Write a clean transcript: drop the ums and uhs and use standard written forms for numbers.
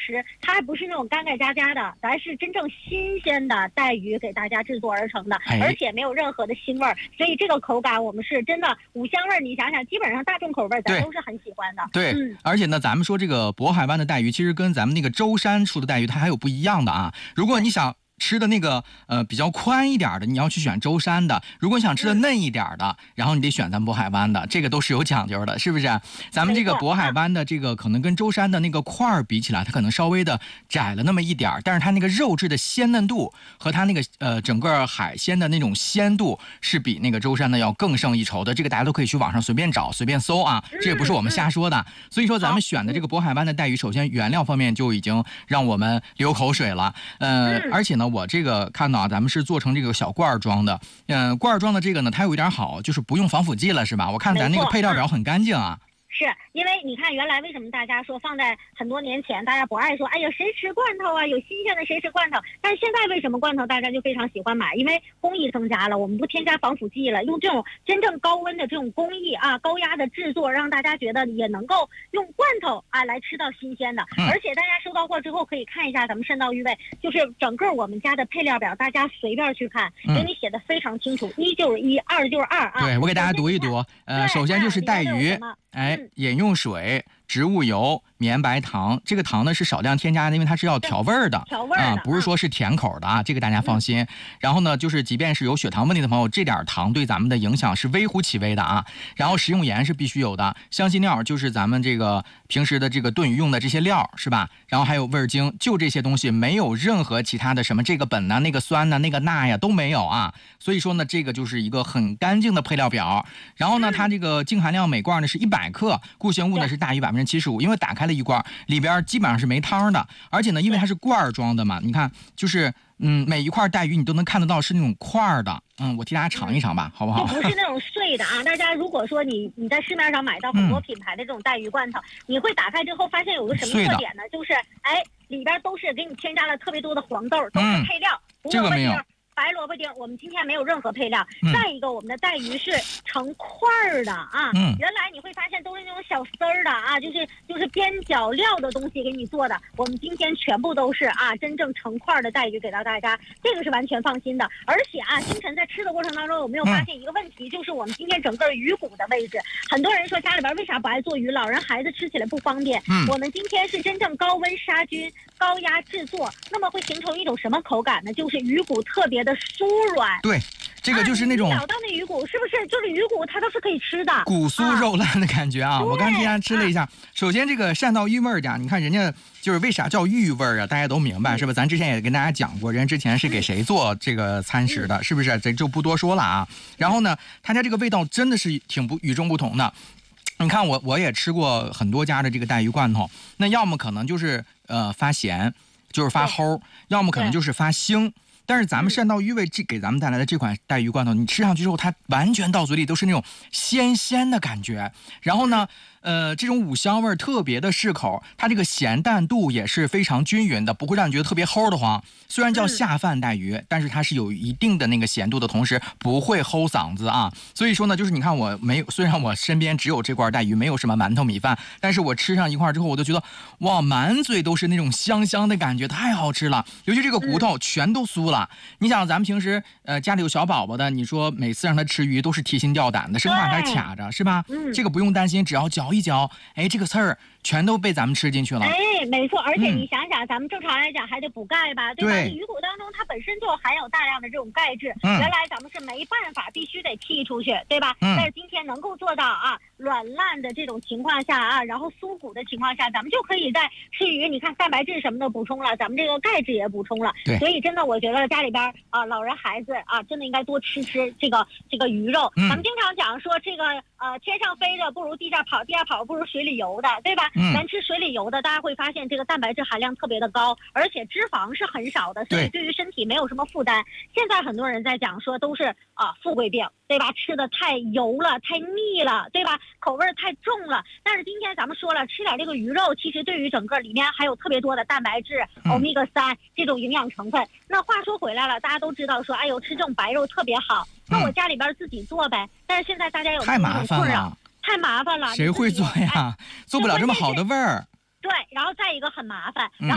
时它还不是那种干干渣渣的，咱是真正新鲜的带鱼给大家制作而成的，而且没有任何的腥味儿，所以这个口感我们是真的五香味儿。你想想，基本上大众口味咱都是很喜欢的。 对，而且呢，咱们说这个渤海湾的带鱼，其实跟咱们那个舟山出的带鱼它还有不一样的啊。如果你想吃的那个比较宽一点的，你要去选舟山的；如果你想吃的嫩一点的，然后你得选咱渤海湾的，这个都是有讲究的，是不是？咱们这个渤海湾的这个可能跟舟山的那个块儿比起来，它可能稍微的窄了那么一点，但是它那个肉质的鲜嫩度和它那个整个海鲜的那种鲜度是比那个舟山的要更胜一筹的。这个大家都可以去网上随便找随便搜啊，这也不是我们瞎说的。所以说咱们选的这个渤海湾的带鱼，首先原料方面就已经让我们流口水了，而且呢，我这个看到啊，咱们是做成这个小罐装的，罐装的这个呢，它有一点好，就是不用防腐剂了，是吧？我看咱那个配料表很干净啊。 是因为你看，原来为什么大家说放在很多年前，大家不爱说，哎呀，谁吃罐头啊？有新鲜的谁吃罐头？但是现在为什么罐头大家就非常喜欢买？因为工艺增加了，我们不添加防腐剂了，用这种真正高温的这种工艺啊，高压的制作，让大家觉得也能够用罐头啊来吃到新鲜的。而且大家收到货之后可以看一下咱们善道鱼味，就是整个我们家的配料表，大家随便去看，给你写的非常清楚，一就是一，二就是二啊。 对，我给大家读一读。首先就是带鱼，饮用水、植物油、绵白糖，这个糖呢是少量添加的，因为它是要调味儿的，不是说是甜口的啊，这个大家放心。然后呢，就是即便是有血糖问题的朋友，这点糖对咱们的影响是微乎其微的啊。然后食用盐是必须有的，香辛料就是咱们这个平时的这个炖鱼用的这些料，是吧？然后还有味精，就这些东西，没有任何其他的什么这个苯呐、那个酸呐、那个钠呀都没有啊。所以说呢，这个就是一个很干净的配料表。然后呢，它这个净含量每罐呢是100克，固形物呢是大于75%，因为打开了一罐，里边基本上是没汤的，而且呢，因为它是罐装的嘛，你看就是每一块带鱼你都能看得到是那种块的，我替大家尝一尝吧，好不好？ 不是那种碎的啊！大家如果说你在市面上买到很多品牌的这种带鱼罐头，你会打开之后发现有个什么特点呢？就是里边都是给你添加了特别多的黄豆，都是配料， 这个没有。 白萝卜丁，我们今天没有任何配料。再一个，我们的带鱼是成块儿的啊。原来你会发现都是那种小丝儿的啊，就是边角料的东西给你做的。我们今天全部都是真正成块的带鱼给到大家，这个是完全放心的。而且清晨在吃的过程当中，有没有发现一个问题，就是我们今天整个鱼骨的位置，很多人说家里边为啥不爱做鱼，老人孩子吃起来不方便。我们今天是真正高温杀菌、高压制作，那么会形成一种什么口感呢？就是鱼骨特别的酥软。 对，这个就是那种找到那鱼骨是不是就是鱼骨，它都是可以吃的， 骨酥肉烂的感觉啊！我刚才吃了一下，首先这个善道鱼味儿的，你看人家就是为啥叫鱼味儿啊？大家都明白是吧？咱之前也跟大家讲过，人家之前是给谁做这个餐食的，是不是？这就不多说了啊。然后呢，他家这个味道真的是挺与众不同的。你看我也吃过很多家的这个带鱼罐头，那要么可能就是发咸，就是发齁，要么可能就是发腥。但是咱们善道鱼味给咱们带来的这款带鱼罐头，你吃上去之后，它完全到嘴里都是那种鲜的感觉。然后呢，这种五香味特别的适口，它这个咸淡度也是非常均匀的，不会让你觉得特别齁的慌。虽然叫下饭带鱼，但是它是有一定的那个咸度的同时，不会齁嗓子啊。所以说呢，就是你看虽然我身边只有这罐带鱼，没有什么馒头米饭，但是我吃上一块之后，我就觉得哇，满嘴都是那种香的感觉，太好吃了。尤其这个骨头全都酥了。你想咱们平时家里有小宝宝的，你说每次让他吃鱼都是提心吊胆的，生怕他卡着，是吧？这个不用担心，只要嚼一嚼，这个刺儿全都被咱们吃进去了。 没错，而且你想想，咱们正常来讲还得补钙吧，对吧？鱼骨当中它本身就含有大量的这种钙质，原来咱们是没办法，必须得剔出去，对吧？但是今天能够做到软烂的这种情况下然后酥骨的情况下，咱们就可以在吃鱼，你看蛋白质什么的补充了，咱们这个钙质也补充了。所以真的我觉得家里边老人孩子真的应该多吃这个鱼肉。咱们经常讲说这个天上飞的不如地下跑，地下跑不如水里游的，对吧？咱吃水里游的，大家会发现这个蛋白质含量特别的高，而且脂肪是很少的，所以对于身体没有什么负担。现在很多人在讲说都是富贵病，对吧？吃的太油了，太腻了，对吧？口味太重了。但是今天咱们说了，吃点这个鱼肉，其实对于整个里面还有特别多的蛋白质、欧米伽3这种营养成分。那话说回来了，大家都知道说，吃这种白肉特别好。那我家里边自己做呗。但是现在大家有太麻烦了，谁会做呀？做不了这么好的味儿。 对，然后再一个很麻烦，然后